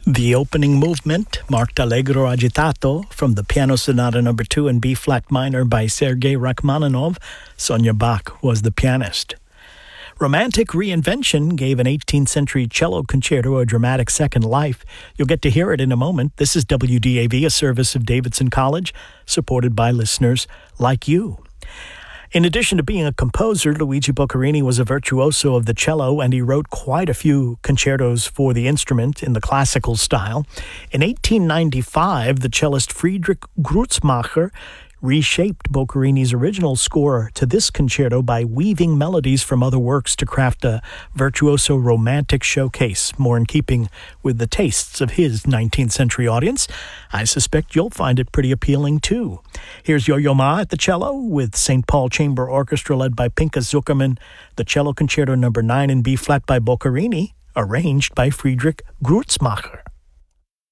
The opening movement, marked Allegro agitato, from the Piano Sonata No. 2 in B-flat minor by Sergei Rachmaninoff. Sonia Bach was the pianist. Romantic Reinvention gave an 18th century cello concerto a dramatic second life. You'll get to hear it in a moment. This is WDAV, a service of Davidson College, supported by listeners like you. In addition to being a composer, Luigi Boccherini was a virtuoso of the cello, and he wrote quite a few concertos for the instrument in the classical style. In 1895, the cellist Friedrich Grützmacher reshaped Boccherini's original score to this concerto by weaving melodies from other works to craft a virtuoso romantic showcase, more in keeping with the tastes of his 19th century audience. I suspect you'll find it pretty appealing too. Here's Yo-Yo Ma at the cello with St. Paul Chamber Orchestra led by Pinchas Zuckerman, the cello concerto No. 9 in B-flat by Boccherini, arranged by Friedrich Grützmacher.